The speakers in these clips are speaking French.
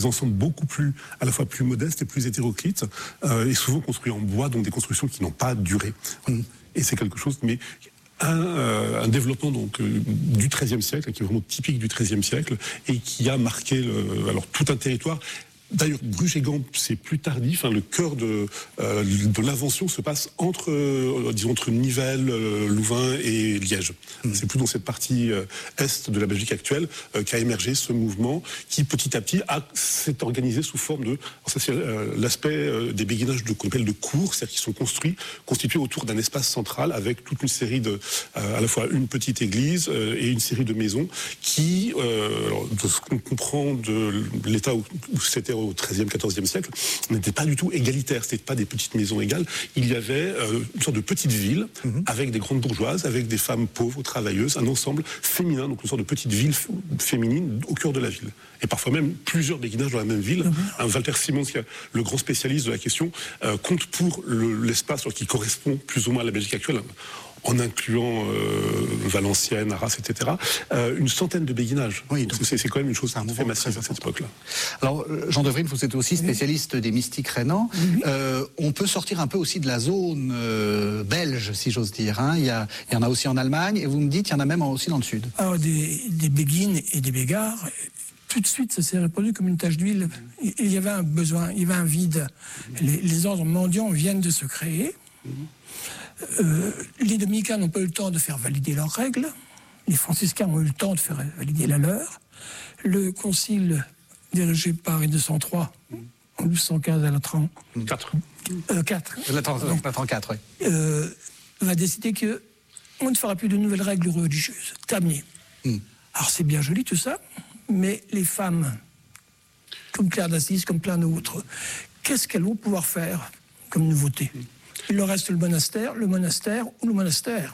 ensembles beaucoup plus, à la fois plus modestes et plus hétéroclites, et souvent construits en bois, donc des constructions qui n'ont pas duré. Et c'est quelque chose, mais un développement donc du XIIIe siècle, qui est vraiment typique du XIIIe siècle, et qui a marqué alors tout un territoire. D'ailleurs, Bruges et Gand, c'est plus tardif. Le cœur de l'invention se passe entre Nivelles, Louvain et Liège. C'est plus dans cette partie est de la Belgique actuelle qu'a émergé ce mouvement qui, petit à petit, s'est organisé sous forme de... Ça, c'est l'aspect des béguinages qu'on appelle de cours, c'est-à-dire qui sont constitués autour d'un espace central avec toute une série à la fois une petite église et une série de maisons qui, de ce qu'on comprend de l'état où c'était au XIIIe, XIVe siècle, n'était pas du tout égalitaire. C'était pas des petites maisons égales. Il y avait une sorte de petite ville avec des grandes bourgeoises, avec des femmes pauvres, travailleuses, un ensemble féminin, donc une sorte de petite ville féminine au cœur de la ville. Et parfois même plusieurs béguinages dans la même ville. Walter Simons, qui est le grand spécialiste de la question, compte pour l'espace qui correspond plus ou moins à la Belgique actuelle, en incluant Valenciennes, Arras, etc., une centaine de béguinages. Oui, donc c'est quand même une chose très massive à cette époque-là. Alors, Jean Devrine, vous êtes aussi spécialiste des mystiques rhénans. On peut sortir un peu aussi de la zone belge, si j'ose dire. Il y en a aussi en Allemagne, et vous me dites qu'il y en a même aussi dans le sud. Alors, des béguines et des bégards, tout de suite, ça s'est répandu comme une tache d'huile. Il y avait un besoin, il y avait un vide. Les ordres mendiants viennent de se créer. Les dominicains n'ont pas eu le temps de faire valider leurs règles. Les franciscains ont eu le temps de faire valider la leur. Le concile dirigé par Innocent III en 1215 à la 34, va décider qu'on ne fera plus de nouvelles règles religieuses. Terminé. Alors c'est bien joli tout ça, mais les femmes, comme Claire d'Assise, comme plein d'autres, qu'est-ce qu'elles vont pouvoir faire comme nouveauté ? Il leur reste le monastère ou le monastère.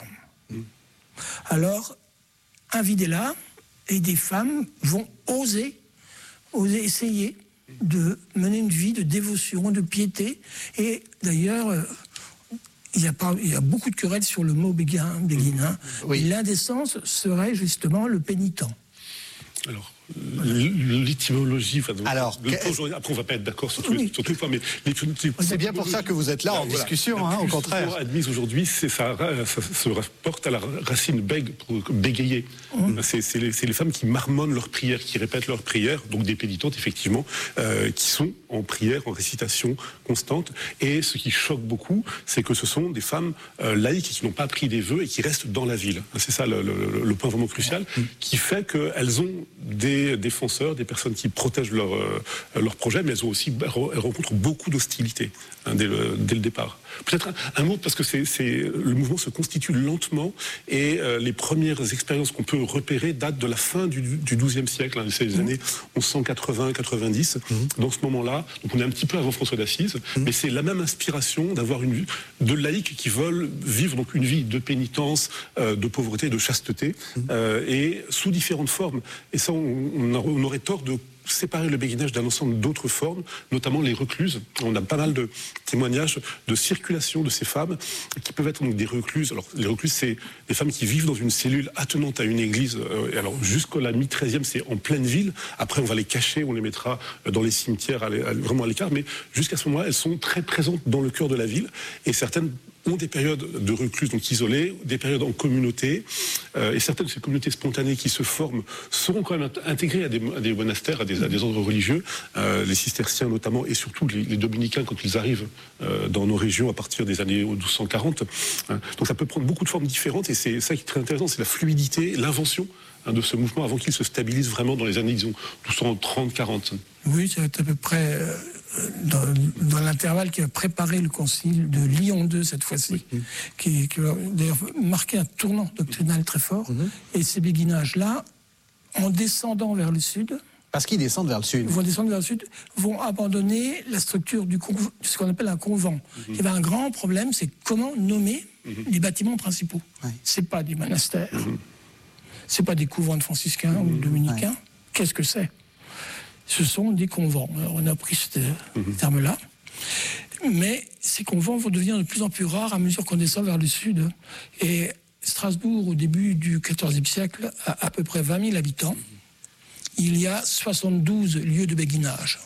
Alors, un vide est là, et des femmes vont oser essayer de mener une vie de dévotion, de piété. Et d'ailleurs, il y a beaucoup de querelles sur le mot béguin. L'indécence serait justement le pénitent. Alors, l'étymologie, après on va pas être d'accord sur tout le point, mais c'est bien pour ça que vous êtes là en discussion, au contraire. Admise aujourd'hui, ça se rapporte à la racine bègue, pour bégayer. C'est les femmes qui marmonnent leurs prières, qui répètent leurs prières, donc des pénitentes effectivement, qui sont en prière, en récitation constante. Et ce qui choque beaucoup, c'est que ce sont des femmes laïques qui n'ont pas pris des vœux et qui restent dans la ville. C'est ça le point vraiment crucial, qui fait qu'elles ont des défenseurs, des personnes qui protègent leur projet, mais elles rencontrent beaucoup d'hostilité dès le départ. Peut-être un mot, parce que le mouvement se constitue lentement, et les premières expériences qu'on peut repérer datent de la fin du XIIe siècle, c'est les années 1180-90. Dans ce moment-là, donc on est un petit peu avant François d'Assise, mais c'est la même inspiration d'avoir de laïcs qui veulent vivre donc une vie de pénitence, de pauvreté, de chasteté, et sous différentes formes. Et ça, on aurait tort de séparer le béguinage d'un ensemble d'autres formes, notamment les recluses. On a pas mal de témoignages de circulation de ces femmes qui peuvent être donc des recluses. Alors, les recluses, c'est des femmes qui vivent dans une cellule attenante à une église. Et alors, jusqu'à la mi-13e, c'est en pleine ville. Après, on va les cacher, on les mettra dans les cimetières, vraiment à l'écart. Mais jusqu'à ce moment-là, elles sont très présentes dans le cœur de la ville. Et certaines ont des périodes de recluse, donc isolées, des périodes en communauté, et certaines de ces communautés spontanées qui se forment seront quand même intégrées à des monastères, à des ordres religieux, les cisterciens notamment, et surtout les dominicains quand ils arrivent dans nos régions à partir des années 1240. Donc ça peut prendre beaucoup de formes différentes, et c'est ça qui est très intéressant, c'est la fluidité, l'invention de ce mouvement avant qu'il se stabilise vraiment dans les années, disons, 1230-40. Oui, c'est à peu près dans l'intervalle qui a préparé le concile de Lyon II cette fois-ci, qui a d'ailleurs marqué un tournant doctrinal très fort. Et ces béguinages-là, en descendant vers le sud... Parce qu'ils descendent vers le sud. Ils vont descendre vers le sud, vont abandonner la structure de ce qu'on appelle un convent. Il y avait un grand problème, c'est comment nommer les bâtiments principaux. C'est pas des monastères, c'est pas des couvents de franciscains ou de dominicains. Qu'est-ce que c'est ? Ce sont des convents. Alors, on a pris ce terme-là. Mais ces convents vont devenir de plus en plus rares à mesure qu'on descend vers le sud. Et Strasbourg, au début du XIVe siècle, a à peu près 20 000 habitants. il y a 72 lieux de béguinage.